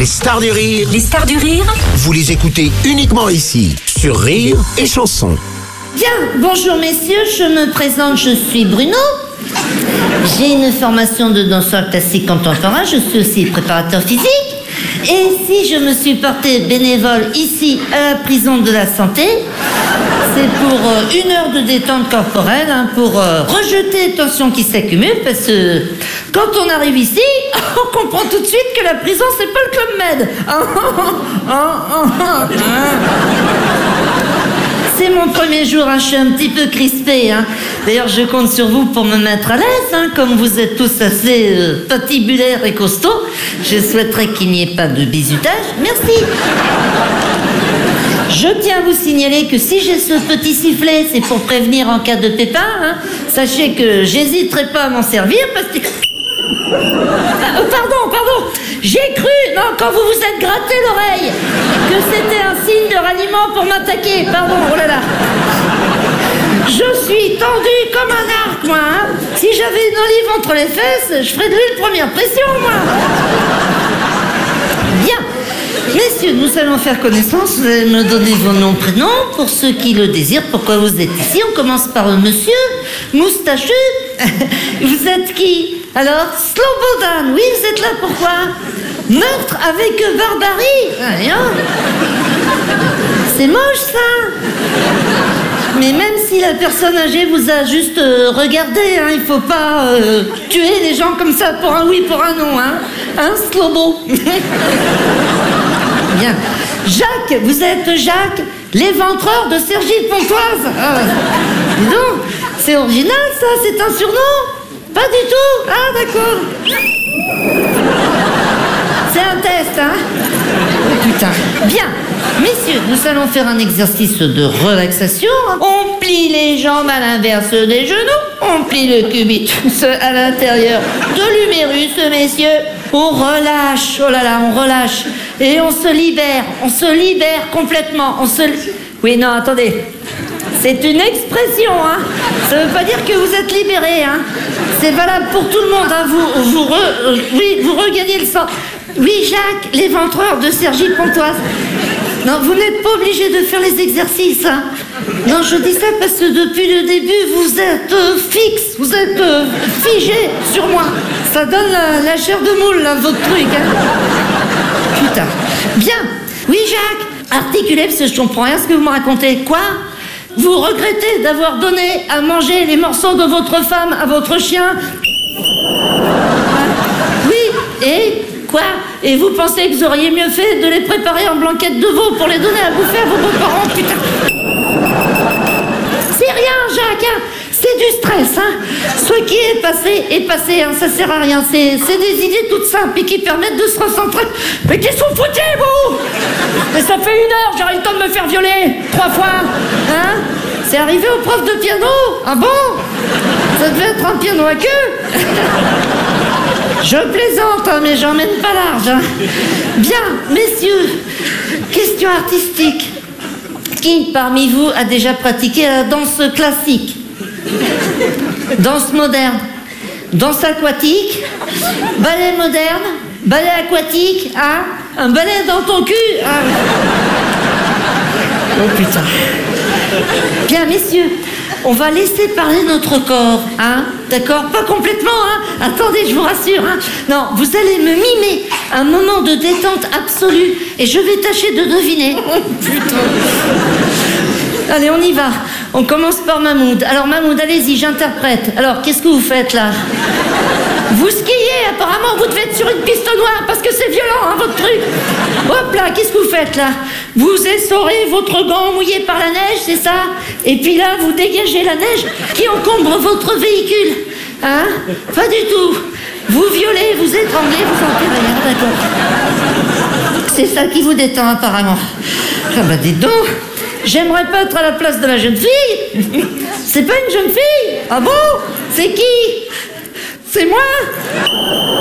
Les stars du rire, Les stars du rire, vous les écoutez uniquement ici, sur Rire et Chanson. Bien, bonjour messieurs, je me présente, je suis Bruno. J'ai une formation de danseur classique contemporain, je suis aussi préparateur physique. Et si je me suis portée bénévole ici à la prison de la santé, c'est pour 1 heure de détente corporelle, pour rejeter les tensions qui s'accumulent, parce que quand on arrive ici, on comprend tout de suite que la prison, c'est pas le Club Med. C'est mon premier jour, je suis un petit peu crispée. D'ailleurs, je compte sur vous pour me mettre à l'aise. Comme vous êtes tous assez patibulaires et costauds, je souhaiterais qu'il n'y ait pas de bizutage. Merci. Je tiens à vous signaler que si j'ai ce petit sifflet, c'est pour prévenir en cas de pépin. Sachez que j'hésiterai pas à m'en servir parce que... Pardon, j'ai cru, quand vous vous êtes gratté l'oreille, que c'était un signe de ralliement pour m'attaquer. Pardon, oh là là. Je suis tendue comme un arc, moi. Si j'avais une olive entre les fesses, je ferais de l'huile première pression, moi. Bien. Messieurs, nous allons faire connaissance. Vous allez me donner vos noms, prénoms, pour ceux qui le désirent. Pourquoi vous êtes ici? On commence par monsieur moustachu. Vous êtes qui? Alors, Slobodan, oui, vous êtes là, pourquoi? Meurtre avec barbarie. Rien. C'est moche, ça. Mais même si la personne âgée vous a juste regardé, il faut pas tuer les gens comme ça pour un oui, pour un non, Slobo. Bien. Jacques, vous êtes Jacques, l'éventreur de Cergy-Pontoise. Dis donc, c'est original, ça, c'est un surnom? Pas du tout. Ah, d'accord. C'est un test, Oh putain. Bien. Messieurs, nous allons faire un exercice de relaxation. On plie les jambes à l'inverse des genoux. On plie le cubitus à l'intérieur de l'humérus, messieurs. On relâche. Oh là là, on relâche. Et on se libère. On se libère complètement. Oui, non, attendez. C'est une expression, Ça veut pas dire que vous êtes libéré, C'est valable pour tout le monde, vous regagnez le sang. Oui, Jacques, l'éventreur de Cergy-Pontoise. Non, vous n'êtes pas obligé de faire les exercices, Non, je dis ça parce que depuis le début, vous êtes fixe, vous êtes figé sur moi. Ça donne la chair de moule, là, votre truc, Putain. Bien. Oui, Jacques, articulez, parce que je comprends rien ce que vous me racontez. Quoi? Vous regrettez d'avoir donné à manger les morceaux de votre femme à votre chien? Oui, et quoi? Et vous pensez que vous auriez mieux fait de les préparer en blanquette de veau pour les donner à bouffer à vos beaux-parents? Putain. C'est rien, Jacques, c'est du stress, Ce qui est passé, ça sert à rien. C'est des idées toutes simples et qui permettent de se recentrer. Mais qui sont foutus, vous? Mais ça fait 1 heure, j'arrive le temps de me faire violer 3 fois, C'est arrivé au prof de piano? Ah bon? Ça devait être un piano à queue. Je plaisante, mais j'emmène pas large, Bien, messieurs, question artistique. Qui parmi vous a déjà pratiqué la danse classique? Danse moderne, danse aquatique, ballet moderne, ballet aquatique, un ballet dans ton cul, Oh putain. Bien, messieurs, on va laisser parler notre corps, D'accord? Pas complètement, Attendez, je vous rassure, Non, vous allez me mimer un moment de détente absolue et je vais tâcher de deviner. Oh putain. Allez, on y va. On commence par Mahmoud. Alors, Mahmoud, allez-y, j'interprète. Alors, qu'est-ce que vous faites, là? Vous skiez, apparemment, vous devez être sur une piste noire, parce que c'est violent, votre truc. Hop là, qu'est-ce que vous faites, là? Vous essorez votre gant mouillé par la neige, c'est ça? Et puis là, vous dégagez la neige qui encombre votre véhicule. Pas du tout. Vous violez, vous étranglez, vous enterrez, d'accord. C'est ça qui vous détend, apparemment. Ah bah, dites donc. J'aimerais pas être à la place de la jeune fille. C'est pas une jeune fille? Ah bon? C'est qui? C'est moi?